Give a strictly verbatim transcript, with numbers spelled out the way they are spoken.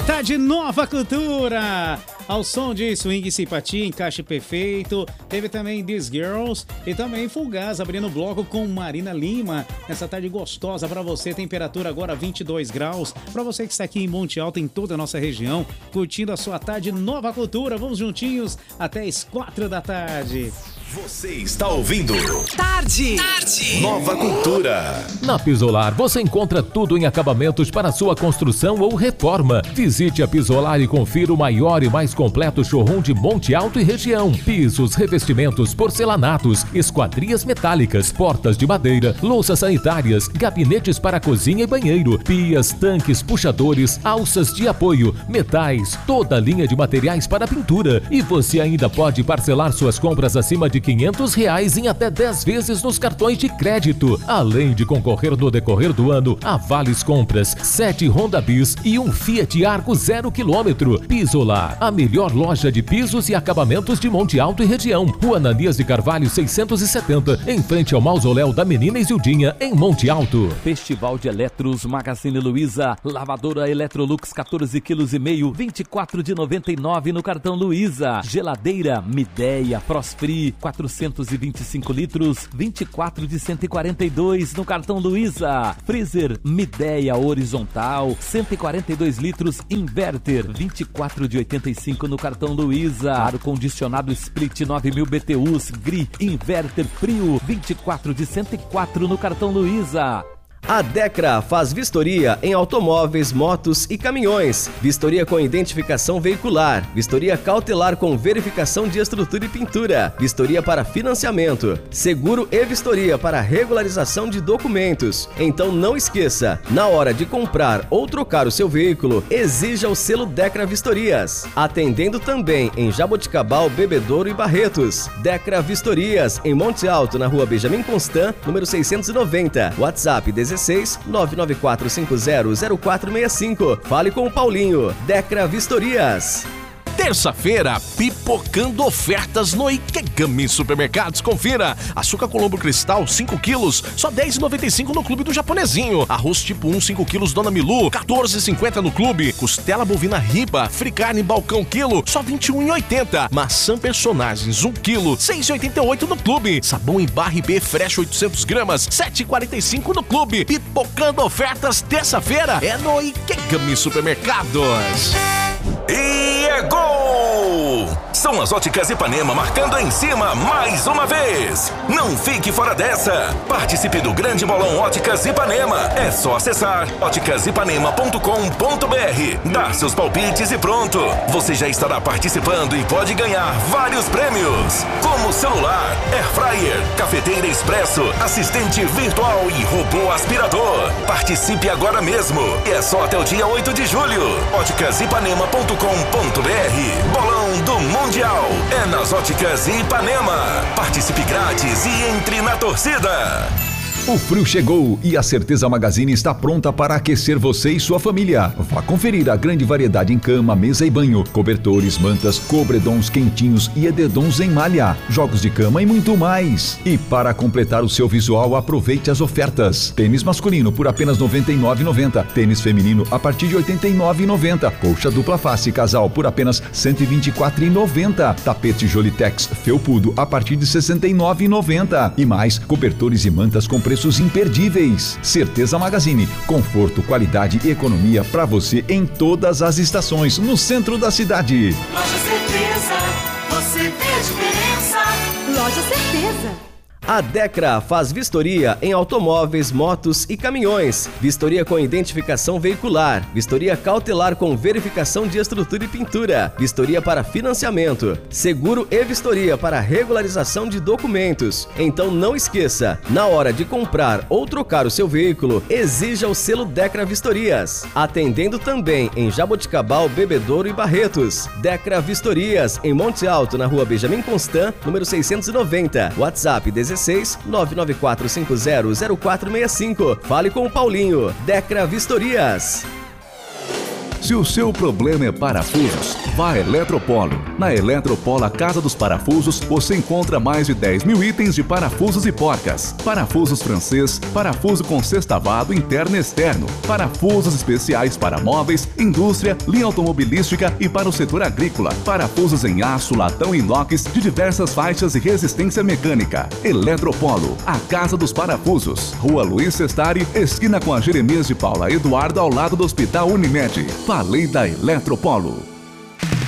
tarde, Nova Cultura. Ao som de Swing e Simpatia, Encaixe Perfeito. Teve também These Girls e também Fugaz, abrindo o bloco com Marina Lima. Nessa tarde gostosa para você, temperatura agora vinte e dois graus. Para você que está aqui em Monte Alto, em toda a nossa região, curtindo a sua tarde Nova Cultura. Vamos juntinhos até as quatro da tarde. Você está ouvindo Tarde. Tarde Nova Cultura. Na Pisolar você encontra tudo em acabamentos para sua construção ou reforma. Visite a Pisolar e confira o maior e mais completo showroom de Monte Alto e região. Pisos, revestimentos, porcelanatos, esquadrias metálicas, portas de madeira, louças sanitárias, gabinetes para cozinha e banheiro, pias, tanques, puxadores, alças de apoio, metais, toda a linha de materiais para pintura. E você ainda pode parcelar suas compras acima de quinhentos reais em até dez vezes nos cartões de crédito. Além de concorrer no decorrer do ano a vales compras, sete Honda Bis e um Fiat Argo zero quilômetro. Pisolar, a melhor loja de pisos e acabamentos de Monte Alto e região. Rua Ananias de Carvalho seiscentos e setenta, em frente ao mausoléu da Menina Isildinha, em Monte Alto. Festival de Eletros Magazine Luiza. Lavadora Electrolux quatorze quilos e meio, vinte e quatro de noventa e nove no cartão Luiza. Geladeira Midea Frostfree quatrocentos e vinte e cinco litros, vinte e quatro de cento e quarenta e dois no cartão Luiza. Freezer Midea horizontal, cento e quarenta e dois litros inverter, vinte e quatro de oitenta e cinco no cartão Luiza. Ar condicionado Split nove mil B T Us Gri inverter frio, vinte e quatro de cento e quatro no cartão Luiza. A Decra faz vistoria em automóveis, motos e caminhões. Vistoria com identificação veicular. Vistoria cautelar com verificação de estrutura e pintura. Vistoria para financiamento. Seguro e vistoria para regularização de documentos. Então não esqueça, na hora de comprar ou trocar o seu veículo, exija o selo Decra Vistorias. Atendendo também em Jaboticabal, Bebedouro e Barretos. Decra Vistorias, em Monte Alto, na rua Benjamin Constant, número seiscentos e noventa. WhatsApp dezesseis nove nove quatro cinco zero zero quatro seis cinco. Fale com o Paulinho. Decra Vistorias. Terça-feira, pipocando ofertas no Ikegami Supermercados. Confira: açúcar Colombo Cristal cinco quilos, só dez reais e noventa e cinco centavos no Clube do Japonesinho. Arroz tipo um cinco quilos Dona Milu, quatorze reais e cinquenta centavos no Clube. Costela bovina Riba, fricarne balcão quilo, só vinte e um reais e oitenta centavos. Maçã Personagens um quilo, seis reais e oitenta e oito centavos no Clube. Sabão em barra B Fresh oitocentos gramas, sete reais e quarenta e cinco centavos no Clube. Pipocando ofertas terça-feira é no Ikegami Supermercados. E é gol! São as Óticas Ipanema marcando em cima mais uma vez. Não fique fora dessa. Participe do grande bolão Óticas Ipanema. É só acessar óticas ipanema ponto com ponto b r, dar seus palpites e pronto. Você já estará participando e pode ganhar vários prêmios, como celular, air fryer, cafeteira expresso, assistente virtual e robô aspirador. Participe agora mesmo. E é só até o dia oito de julho. óticas ipanema ponto com ponto b r. Bolão do Mundial é nas Óticas Ipanema. Participe grátis e entre na torcida. O frio chegou e a Certeza Magazine está pronta para aquecer você e sua família. Vá conferir a grande variedade em cama, mesa e banho, cobertores, mantas, cobredons quentinhos e edredons em malha, jogos de cama e muito mais. E para completar o seu visual, aproveite as ofertas. Tênis masculino por apenas noventa e nove reais e noventa centavos. Tênis feminino a partir de oitenta e nove reais e noventa centavos. Colcha dupla face casal por apenas cento e vinte e quatro reais e noventa centavos. Tapete Jolitex felpudo a partir de sessenta e nove reais e noventa centavos. E mais, cobertores e mantas com preços imperdíveis. Certeza Magazine, conforto, qualidade e economia para você em todas as estações, no centro da cidade. Loja Certeza, você vê a diferença. Loja Certeza. A Decra faz vistoria em automóveis, motos e caminhões. Vistoria com identificação veicular. Vistoria cautelar com verificação de estrutura e pintura. Vistoria para financiamento. Seguro e vistoria para regularização de documentos. Então não esqueça, na hora de comprar ou trocar o seu veículo, exija o selo Decra Vistorias. Atendendo também em Jaboticabal, Bebedouro e Barretos. Decra Vistorias, em Monte Alto, na rua Benjamin Constant, número seiscentos e noventa. WhatsApp dezesseis nove nove quatro cinco zero zero quatro seis cinco. Fale com o Paulinho. Decra Vistorias. Se o seu problema é parafusos, vá a Eletropolo. Na Eletropolo, a Casa dos Parafusos, você encontra mais de dez mil itens de parafusos e porcas. Parafusos francês, parafuso com sextavado interno e externo, parafusos especiais para móveis, indústria, linha automobilística e para o setor agrícola, parafusos em aço, latão e inox de diversas faixas e resistência mecânica. Eletropolo, a Casa dos Parafusos. Rua Luiz Sestari, esquina com a Jeremias de Paula Eduardo, ao lado do Hospital Unimed. Falei da Eletropolo.